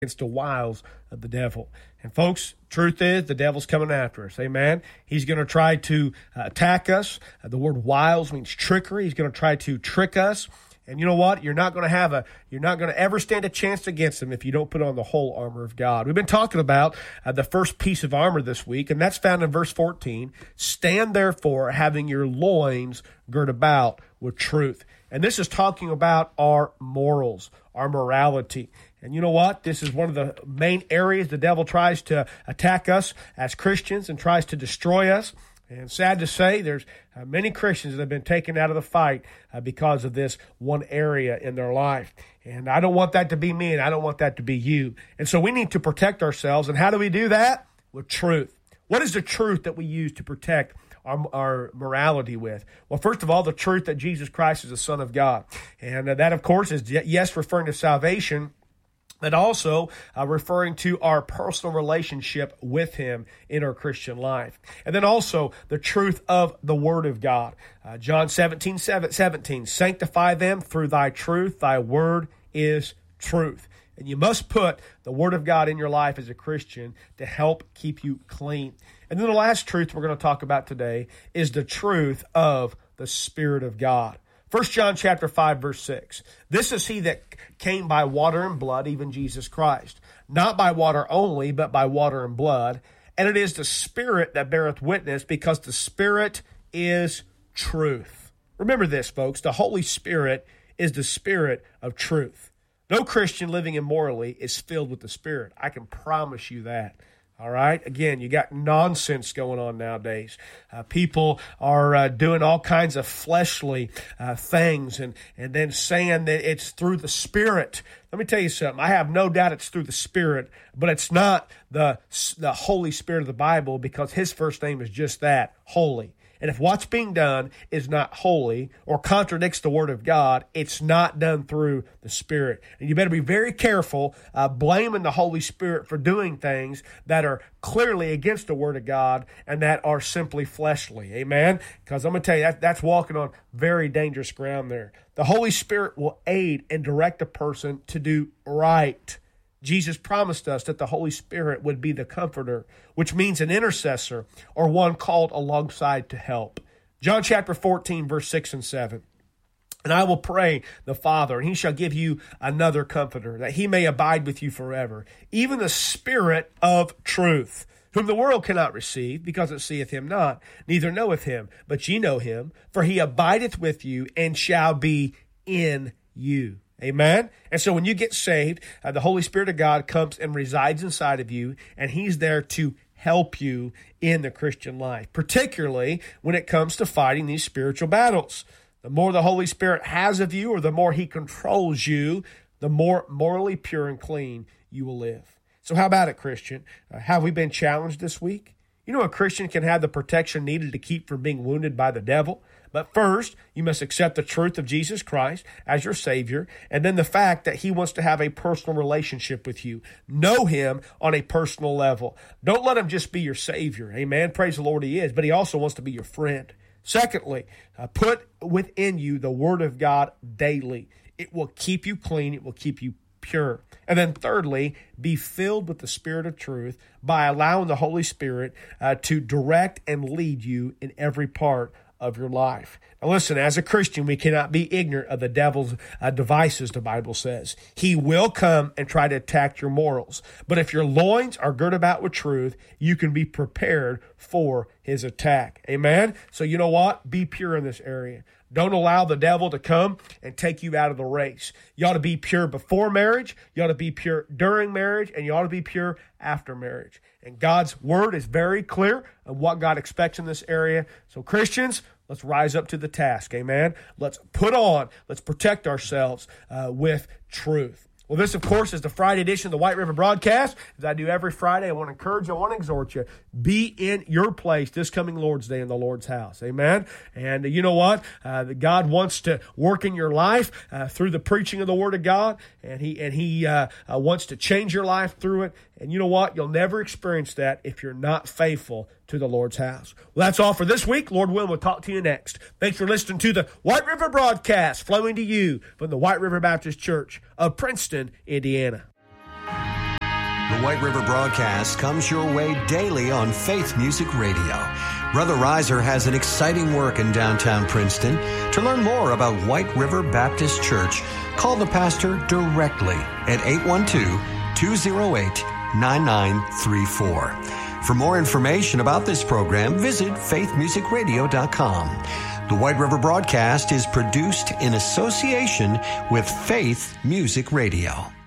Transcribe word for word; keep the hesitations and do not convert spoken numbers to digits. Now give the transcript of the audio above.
against the wiles of the devil. And folks, truth is the devil's coming after us. Amen. He's going to try to uh, attack us. Uh, the word wiles means trickery. He's going to try to trick us. And you know what? You're not going to have a, you're not going to ever stand a chance against him if you don't put on the whole armor of God. We've been talking about uh, the first piece of armor this week, and that's found in verse fourteen. Stand therefore, having your loins girt about with truth. And this is talking about our morals, our morality. And you know what? This is one of the main areas the devil tries to attack us as Christians and tries to destroy us. And sad to say, there's uh, many Christians that have been taken out of the fight uh, because of this one area in their life. And I don't want that to be me, and I don't want that to be you. And so we need to protect ourselves. And how do we do that? With truth. What is the truth that we use to protect our, our morality with? Well, first of all, the truth that Jesus Christ is the Son of God. And uh, that, of course, is, yes, referring to salvation, but also uh, referring to our personal relationship with him in our Christian life. And then also the truth of the Word of God. Uh, John seventeen, seventeen, sanctify them through thy truth. Thy word is truth. And you must put the Word of God in your life as a Christian to help keep you clean. And then the last truth we're going to talk about today is the truth of the Spirit of God. First John chapter five, verse six. This is he that came by water and blood, even Jesus Christ. Not by water only, but by water and blood. And it is the Spirit that beareth witness, because the Spirit is truth. Remember this, folks. The Holy Spirit is the Spirit of truth. No Christian living immorally is filled with the Spirit. I can promise you that. All right. Again, you got nonsense going on nowadays. Uh, people are uh, doing all kinds of fleshly uh, things and, and then saying that it's through the Spirit. Let me tell you something. I have no doubt it's through the Spirit, but it's not the, the Holy Spirit of the Bible, because his first name is just that, holy. And if what's being done is not holy or contradicts the Word of God, it's not done through the Spirit. And you better be very careful uh, blaming the Holy Spirit for doing things that are clearly against the Word of God and that are simply fleshly. Amen? Because I'm going to tell you, that, that's walking on very dangerous ground there. The Holy Spirit will aid and direct a person to do right. Jesus promised us that the Holy Spirit would be the comforter, which means an intercessor or one called alongside to help. John chapter fourteen, verse six and seven. And I will pray the Father, and he shall give you another comforter, that he may abide with you forever, even the Spirit of truth, whom the world cannot receive, because it seeth him not, neither knoweth him. But ye know him, for he abideth with you, and shall be in you. Amen? And so when you get saved, uh, the Holy Spirit of God comes and resides inside of you, and he's there to help you in the Christian life, particularly when it comes to fighting these spiritual battles. The more the Holy Spirit has of you, or the more he controls you, the more morally pure and clean you will live. So how about it, Christian? Uh, have we been challenged this week? You know, a Christian can have the protection needed to keep from being wounded by the devil. But first, you must accept the truth of Jesus Christ as your Savior, and then the fact that he wants to have a personal relationship with you. Know him on a personal level. Don't let him just be your Savior. Amen. Praise the Lord, he is. But he also wants to be your friend. Secondly, uh, put within you the Word of God daily. It will keep you clean. It will keep you pure. And then thirdly, be filled with the Spirit of truth by allowing the Holy Spirit uh, to direct and lead you in every part of your life. Now listen, as a Christian, we cannot be ignorant of the devil's uh, devices, the Bible says. He will come and try to attack your morals. But if your loins are girt about with truth, you can be prepared for his attack. Amen? So you know what? Be pure in this area. Don't allow the devil to come and take you out of the race. You ought to be pure before marriage. You ought to be pure during marriage. And you ought to be pure after marriage. And God's word is very clear on what God expects in this area. So Christians, let's rise up to the task. Amen. Let's put on, let's protect ourselves uh, with truth. Well, this, of course, is the Friday edition of the White River Broadcast. As I do every Friday, I want to encourage you, I want to exhort you, be in your place this coming Lord's Day in the Lord's house. Amen? And you know what? Uh, God wants to work in your life uh, through the preaching of the Word of God, and He and He uh, uh, wants to change your life through it. And you know what? You'll never experience that if you're not faithful to the Lord's house. Well, that's all for this week. Lord willing, we'll talk to you next. Thanks for listening to the White River Broadcast, flowing to you from the White River Baptist Church of Princeton, Indiana. White River broadcast comes your way daily on Faith Music Radio. Brother Reiser has an exciting work in downtown Princeton. To learn more about White River Baptist Church, call the pastor directly at eight one two, two oh eight, nine nine three four. For more information about this program, visit faith music radio dot com. The White River broadcast is produced in association with Faith Music Radio.